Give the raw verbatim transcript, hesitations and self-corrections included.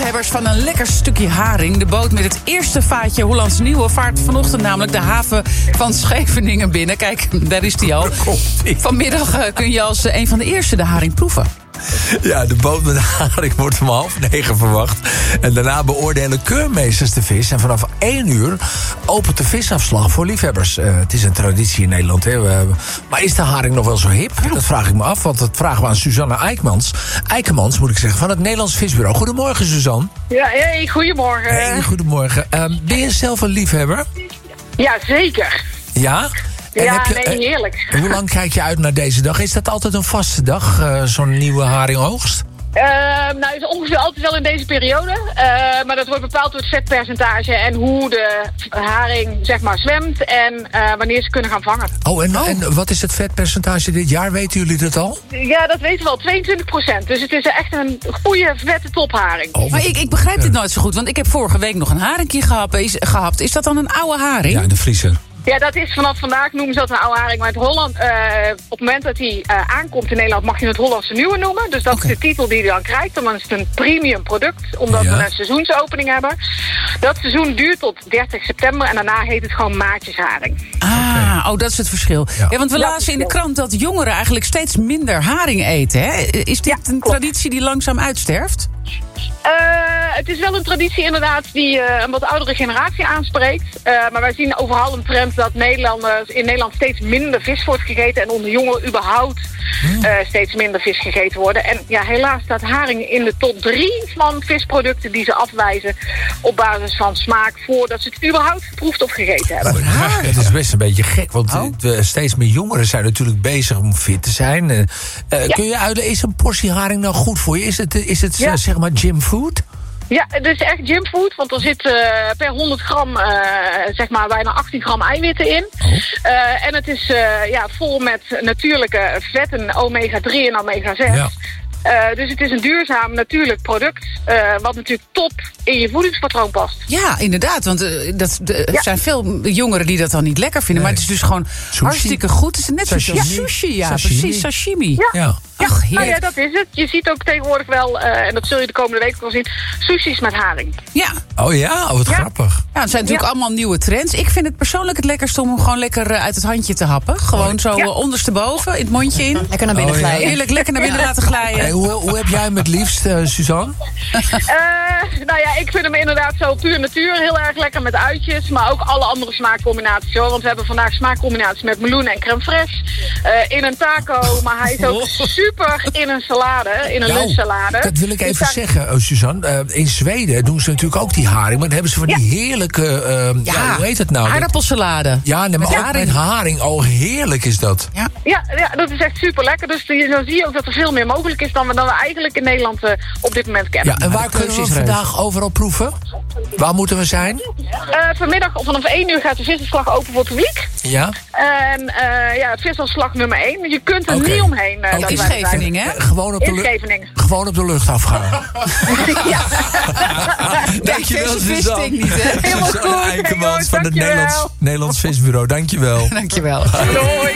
liefhebbers van een lekker stukje haring. De boot met het eerste vaatje Hollands Nieuwe vaart vanochtend namelijk de haven van Scheveningen binnen. Kijk, daar is die al. Vanmiddag uh, kun je als uh, een van de eerste de haring proeven. Ja, de boot met de haring wordt om half negen verwacht. En daarna beoordelen keurmeesters de vis. En vanaf één uur opent de visafslag voor liefhebbers. Uh, het is een traditie in Nederland. Hè. Uh, maar is de haring nog wel zo hip? Ja. Dat vraag ik me af, want dat vragen we aan Suzanne Eijkmans. Eijkemans, moet ik zeggen, van het Nederlands Visbureau. Goedemorgen, Suzanne. Ja, hey, goedemorgen. Hey, goedemorgen. Uh, ben je zelf een liefhebber? Ja, zeker. Ja? En ja, je, nee, heerlijk. Uh, hoe lang kijk je uit naar deze dag? Is dat altijd een vaste dag, uh, zo'n nieuwe haringoogst? Uh, nou, het is ongeveer altijd wel in deze periode. Uh, maar dat wordt bepaald door het vetpercentage en hoe de haring, zeg maar, zwemt en uh, wanneer ze kunnen gaan vangen. Oh, en, oh. en wat is het vetpercentage dit jaar? Weten jullie dat al? Ja, dat weten we al. tweeëntwintig procent. Dus het is echt een goede, vette topharing. Oh, maar ik, ik begrijp dit nooit zo goed, want ik heb vorige week nog een haringje gehapt. Is, gehapt. Is dat dan een oude haring? Ja, de vriezer. Ja, dat is vanaf vandaag, noemen ze dat een oude haring. Maar het Holland, uh, op het moment dat hij uh, aankomt in Nederland mag je het Hollandse Nieuwe noemen. Dus dat okay. is de titel die hij dan krijgt. Dan is het een premium product, omdat ja. we een seizoensopening hebben. Dat seizoen duurt tot dertig september en daarna heet het gewoon maatjesharing. Ah, okay. oh, dat is het verschil. Ja, ja want we lazen in de krant dat jongeren eigenlijk steeds minder haring eten. Hè? Is dit ja, een klopt. traditie die langzaam uitsterft? Uh, het is wel een traditie inderdaad die uh, een wat oudere generatie aanspreekt. Uh, maar wij zien overal een trend dat Nederlanders in Nederland steeds minder vis wordt gegeten. En onder jongeren überhaupt uh, steeds minder vis gegeten worden. En ja, helaas staat haring in de top drie van visproducten die ze afwijzen op basis van smaak voordat ze het überhaupt geproefd of gegeten hebben. Oh, raar. Het is best een beetje gek, want oh. de, steeds meer jongeren zijn natuurlijk bezig om fit te zijn. Uh, ja. Kun je uitleggen, is een portie haring nou goed voor je? Is het, is het ja. uh, zeg maar gymfood? Ja, het is echt gymfood, want er zit uh, per honderd gram uh, zeg maar bijna achttien gram eiwitten in. Oh. Uh, en het is uh, ja, vol met natuurlijke vetten, omega drie en omega zes. Ja. Uh, dus het is een duurzaam natuurlijk product, uh, wat natuurlijk top in je voedingspatroon past. Ja, inderdaad, want uh, dat, de, ja. er zijn veel jongeren die dat dan niet lekker vinden. Nee. Maar het is dus gewoon sushi. Hartstikke goed. Het is net zoals ja, sushi, ja, sashimi. precies, sashimi. Ja, ja. Ach, ja. Oh, ja, dat is het. Je ziet ook tegenwoordig wel, uh, en dat zul je de komende week wel zien, sushi's met haring. Ja. Oh ja, oh, wat ja. grappig. Ja, het zijn natuurlijk ja. allemaal nieuwe trends. Ik vind het persoonlijk het lekkerst om hem gewoon lekker uh, uit het handje te happen. Gewoon zo ja. uh, ondersteboven, in het mondje in. Lekker naar binnen oh, glijden. Ja. Heerlijk, lekker naar binnen ja. laten glijden. Hey, hoe, hoe heb jij hem het liefst, uh, Suzanne? Uh, nou ja, ik vind hem inderdaad zo puur natuur heel erg lekker met uitjes. Maar ook alle andere smaakcombinaties hoor. Want we hebben vandaag smaakcombinaties met meloen en crème fraîche. Uh, in een taco, maar hij is ook super in een salade, in een nou, lunchsalade. Dat wil ik even dus zeggen, uh, Suzanne. Uh, in Zweden doen ze natuurlijk ook die haring. Maar dan hebben ze van ja. die heerlijke, uh, ja. ja, hoe heet het nou? Aardappelsalade. Ja, nee, maar met, haring. met haring. Oh, heerlijk is dat. Ja, ja, ja dat is echt super lekker. Dus dan zie je ook dat er veel meer mogelijk is dan we, dan we eigenlijk in Nederland uh, op dit moment kennen. Ja, en waar kunnen we vandaag overal proeven? Waar moeten we zijn? Uh, vanmiddag vanaf één uur gaat de visafslag open voor het publiek. Ja. En uh, ja, visafslag nummer één. Je kunt er okay. niet omheen. Uh, Ook in Scheveningen, hè? Gewoon op de lucht. Gewoon op de lucht afgaan. ja. Dankjewel, Suzanne. Niet, hè? Helemaal goed. Eijkemans van het Nederlands, Nederlands Visbureau. Dankjewel. Dankjewel. Doei.